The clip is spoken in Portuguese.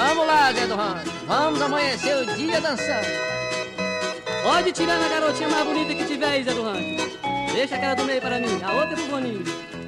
Vamos lá, Zé do Rancho. Vamos amanhecer o dia dançando. Pode tirar na garotinha mais bonita que tiver aí, Zé do Rancho. Deixa aquela do meio para mim, a outra é pro Boninho.